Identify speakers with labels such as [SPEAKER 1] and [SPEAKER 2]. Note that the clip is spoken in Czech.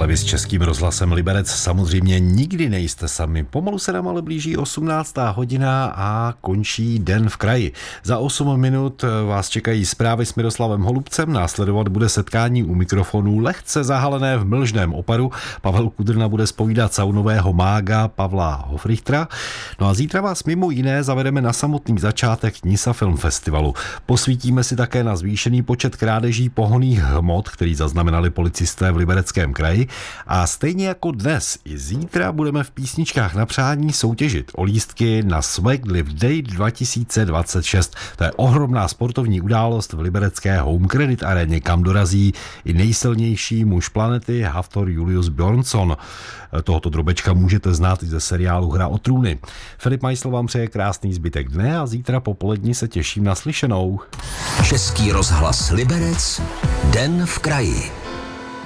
[SPEAKER 1] Vy s Českým rozhlasem Liberec samozřejmě nikdy nejste sami. Pomalu se nám ale blíží 18. hodina a končí Den v kraji. Za 8 minut vás čekají zprávy s Miroslavem Holubcem, následovat bude setkání u mikrofonů lehce zahalené v mlžném oparu. Pavel Kudrna bude zpovídat saunového mága Pavla Hofrichtera. No a zítra vás mimo jiné zavedeme na samotný začátek Nisa Film Festivalu. Posvítíme si také na zvýšený počet krádeží pohonných hmot, který zaznamenali policisté v Libereckém kraji. A stejně jako dnes, i zítra budeme v písničkách na přání soutěžit o lístky na Swag Live Day 2026. To je ohromná sportovní událost v liberecké Home Credit aréně, kam dorazí i nejsilnější muž planety Hafthor Julius Björnsson. Tohoto drobečka můžete znát i ze seriálu Hra o trůny. Filip Meissl vám přeje krásný zbytek dne a zítra popolední se těším na slyšenou.
[SPEAKER 2] Český rozhlas Liberec, Den v kraji.